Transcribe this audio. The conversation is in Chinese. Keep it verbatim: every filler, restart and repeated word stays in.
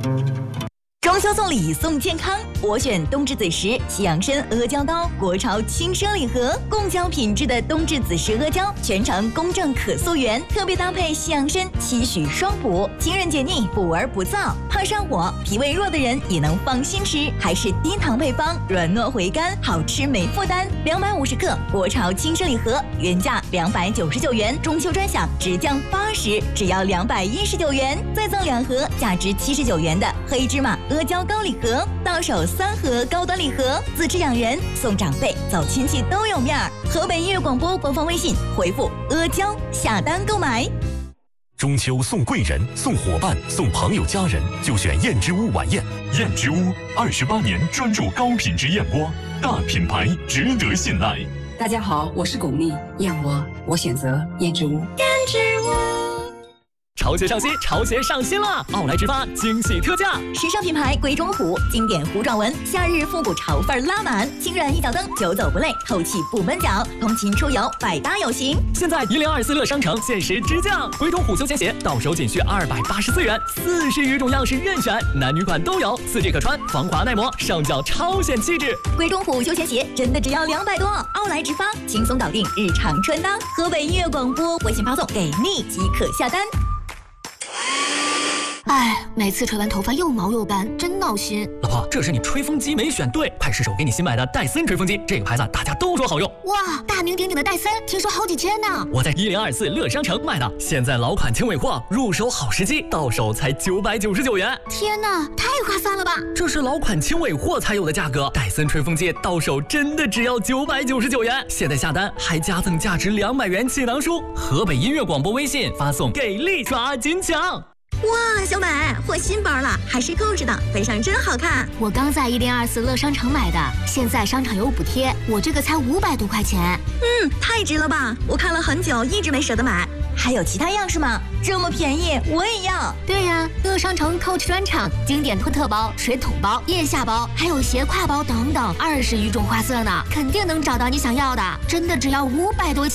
中秋送礼送健康，我选冬至子时西洋参阿胶糕，国潮轻奢礼盒，贡胶品质的冬至子时阿胶，全程公正可溯源，特别搭配西洋参，期许双补，清润解腻，补而不燥，怕上火、脾胃弱的人也能放心吃，还是低糖配方，软糯回甘，好吃没负担。两百五十克国潮轻奢礼盒，原价两百九十九元，中秋专享直降八十，只要两百一十九元，再赠两盒价值七十九元的黑芝麻阿胶糕礼盒，到手三盒高端礼盒，自制养人送长辈走亲戚都有面儿。河北音乐广播官方微信回复阿胶下单购买。 中秋送贵人、送伙伴、送朋友家人，就选燕之屋晚宴。燕之屋二十八年专注高品质燕窝，大品牌值得信赖。 大家好，我是巩俐，燕窝我选择燕之屋。 燕之屋。 潮鞋上新，潮鞋上新了！奥莱直发惊喜特价， 时尚品牌贵中虎，经典弧状纹，夏日复古潮范拉满，轻软一脚蹬，久走不累，透气不闷脚，通勤出游百搭有型。 现在一零二四乐商城限时直降，贵中虎休闲鞋到手仅需二百八十四元，四十余种样式任选，男女款都有，四 G 可穿，防滑耐磨，上脚超显气质。 贵中虎休闲鞋真的只要两百多，奥莱直发轻松搞定日常穿搭。河北音乐广播微信发送给你即可下单。 哎，每次吹完头发又毛又干，真闹心。 老婆，这是你吹风机没选对，快试试我给你新买的戴森吹风机，这个牌子大家都说好用。 哇，大名鼎鼎的戴森，听说好几千呢。 我在一零二四乐商城买的，现在老款轻尾货，入手好时机，到手才九百九十九元。 天哪，太划算了吧！ 这是老款轻尾货才有的价格，戴森吹风机到手真的只要九百九十九元。现在下单还加赠价值两百元气囊书。河北音乐广播微信发送给力抓紧抢。 哇，小美换新包了，还是扣着的，背上真好看。 我刚在一零二四乐商城买的，现在商场有补贴，我这个才五百多块钱。 嗯，太值了吧！我看了很久，一直没舍得买。还有其他样式吗？这么便宜，我也要。 对呀，乐商城 Coach 专场，经典托特包、水桶包、腋下包，还有斜挎包等等，二十余种花色呢，肯定能找到你想要的。真的只要五百多。